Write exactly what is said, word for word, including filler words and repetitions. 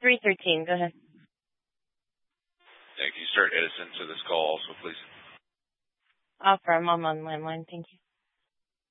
three thirteen. Go ahead. Thank you. Start Edison to this call also, please. Offer. I'm on landline. Thank you.